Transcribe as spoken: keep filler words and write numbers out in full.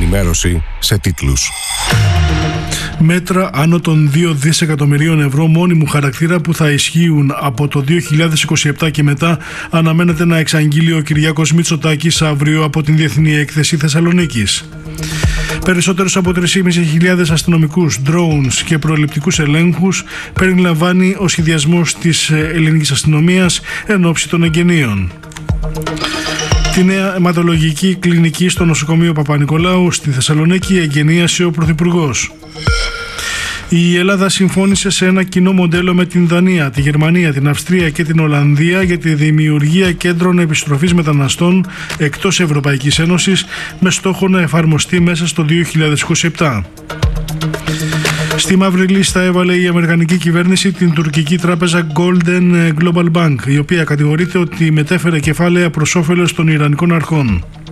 ενημέρωση σε τίτλους. Μέτρα άνω των δύο δισεκατομμυρίων ευρώ μόνιμου χαρακτήρα που θα ισχύουν από το δύο χιλιάδες είκοσι επτά και μετά αναμένεται να εξαγγείλει ο Κυριάκος Μητσοτάκης αύριο από την Διεθνή Έκθεση Θεσσαλονίκης. Περισσότερους από τρεις χιλιάδες πεντακόσιους αστυνομικούς, drones και προληπτικούς ελέγχους περιλαμβάνει ο σχεδιασμός της ελληνικής αστυνομίας εν ώψη των εγγενείων. Τη νέα αιματολογική κλινική στο νοσοκομείο Παπα-Νικολάου στη Θεσσαλονίκη εγγενίασε ο Πρωθυπουργός. Η Ελλάδα συμφώνησε σε ένα κοινό μοντέλο με την Δανία, τη Γερμανία, την Αυστρία και την Ολλανδία για τη δημιουργία κέντρων επιστροφής μεταναστών εκτός Ευρωπαϊκής Ένωσης με στόχο να εφαρμοστεί μέσα στο δύο χιλιάδες είκοσι επτά. Στη μαύρη λίστα έβαλε η αμερικανική κυβέρνηση την τουρκική τράπεζα Golden Global Bank, η οποία κατηγορείται ότι μετέφερε κεφάλαια προς όφελος των Ιρανικών αρχών.